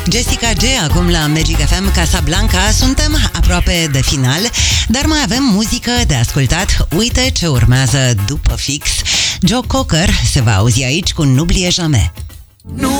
Jessica G acum la Magic FM Casablanca. Suntem aproape de final, dar mai avem muzică de ascultat. Uite ce urmează după fix. Joe Cocker se va auzi aici cu N'Oublie Jamais.